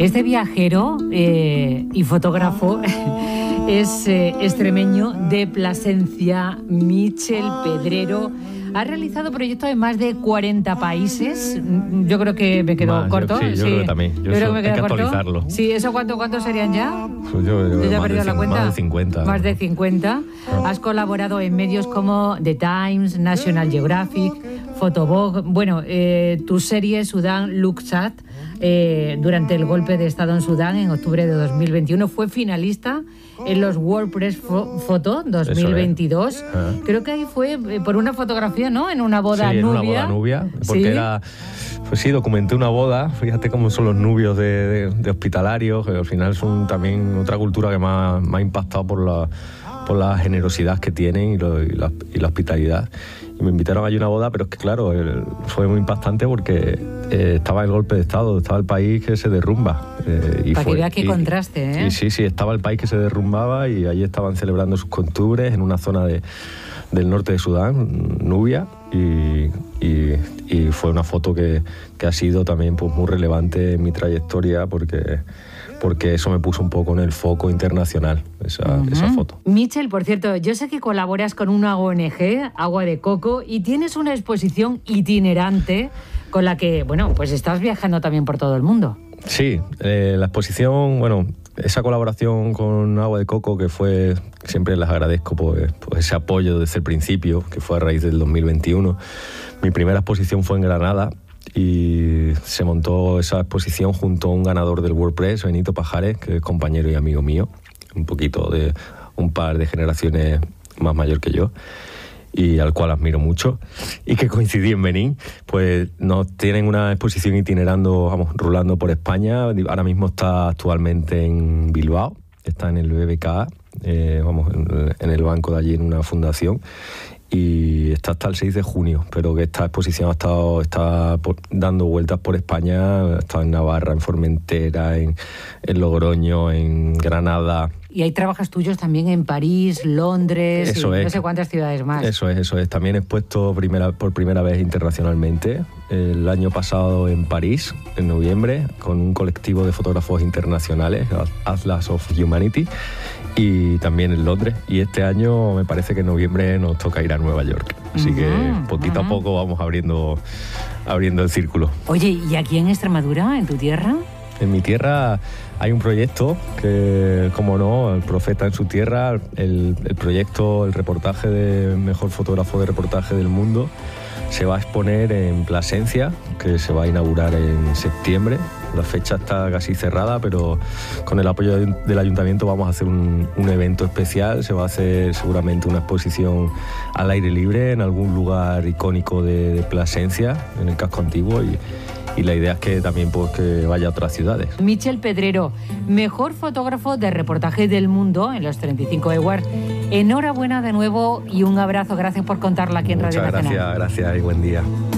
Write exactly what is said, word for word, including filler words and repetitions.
Este viajero eh, y fotógrafo es eh, extremeño de Plasencia, Michel Pedrero. Ha realizado proyectos en más de cuarenta países. Yo creo que me quedo más, corto. Yo, sí, yo sí. creo que también. Yo yo creo que me hay quedo que corto. actualizarlo. Sí, ¿eso cuánto, cuántos serían ya? Pues yo, yo, ¿Yo ya he más perdido de, la cuenta? Más de cincuenta. Más de cincuenta. Has colaborado en medios como The Times, National Geographic, Photovogue. Bueno, eh, tu serie Sudán Looks At, eh, durante el golpe de Estado en Sudán en octubre de dos mil veintiuno, fue finalista en los WordPress Photo dos mil veintidós. Es. Ah. Creo que ahí fue por una fotografía, ¿no? En una boda sí, nubia. en una boda nubia, porque ¿Sí? era... Pues sí, documenté una boda. Fíjate cómo son los nubios de, de, de hospitalarios, que al final son también otra cultura que me ha, me ha impactado por la, por la generosidad que tienen y, lo, y, la, y la hospitalidad. Y me invitaron allí a una boda, pero es que claro, el, fue muy impactante porque eh, estaba el golpe de Estado, estaba el país que se derrumba. Eh, y Para fue, que vea qué y, contraste, ¿eh? Y, sí, sí, estaba el país que se derrumbaba y allí estaban celebrando sus costumbres en una zona de, del norte de Sudán, Nubia, y, y, y fue una foto que, que ha sido también pues, muy relevante en mi trayectoria porque... porque eso me puso un poco en el foco internacional, esa, uh-huh. esa foto. Michel, por cierto, yo sé que colaboras con una O N G, Agua de Coco, y tienes una exposición itinerante con la que, bueno, pues estás viajando también por todo el mundo. Sí, eh, la exposición, bueno, esa colaboración con Agua de Coco, que fue, siempre les agradezco pues, pues ese apoyo desde el principio, que fue a raíz del dos mil veintiuno. Mi primera exposición fue en Granada, y se montó esa exposición junto a un ganador del WordPress, Benito Pajares, que es compañero y amigo mío, un poquito de un par de generaciones más mayor que yo, y al cual admiro mucho, y que coincidí en Benín. Pues nos tienen una exposición itinerando, vamos, rulando por España. Ahora mismo está actualmente en Bilbao, está en el B B K A, eh, vamos, en, en el banco de allí, en una fundación, y está hasta el seis de junio, pero que esta exposición ha estado está por, dando vueltas por España, ha estado en Navarra, en Formentera, en, en Logroño, en Granada. Y hay trabajos tuyos también en París, Londres, eso y es. no sé cuántas ciudades más. Eso es, eso es. También he expuesto primera, por primera vez internacionalmente, el año pasado en París, en noviembre, con un colectivo de fotógrafos internacionales, Atlas of Humanity, y también en Londres. Y este año me parece que en noviembre nos toca ir a Nueva York. Así uh-huh, que poquito uh-huh. a poco vamos abriendo, abriendo el círculo. Oye, ¿y aquí en Extremadura, en tu tierra? En mi tierra hay un proyecto que, como no, el profeta en su tierra, el, el proyecto, el reportaje de mejor fotógrafo de reportaje del mundo, se va a exponer en Plasencia, que se va a inaugurar en septiembre. La fecha está casi cerrada, pero con el apoyo del ayuntamiento vamos a hacer un, un evento especial. Se va a hacer seguramente una exposición al aire libre en algún lugar icónico de, de Plasencia, en el casco antiguo, y, y la idea es que también pues, que vaya a otras ciudades. Michel Pedrero, mejor fotógrafo de reportaje del mundo en los treinta y cinco Awards. Enhorabuena de nuevo y un abrazo. Gracias por contarla aquí en Radio Muchas Nacional. Gracias, gracias y buen día.